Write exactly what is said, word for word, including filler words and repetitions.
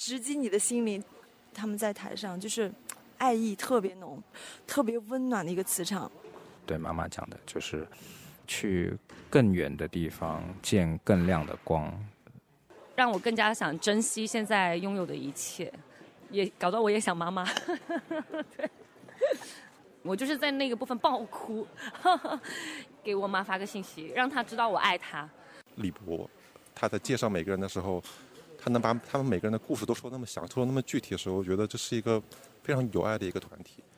直击你的心灵。他们在台上就是爱意特别浓，特别温暖的一个磁场。 对妈妈讲的就是去更远的地方见更亮的光， 让我更加想珍惜现在拥有的一切，也搞到我也想妈妈。对，我就是在那个部分爆哭，给我妈发个信息，让她知道我爱她。 李博他在介绍每个人的时候，他能把他们每个人的故事都说那么详，说那么具体的时候，我觉得这是一个非常有爱的一个团体。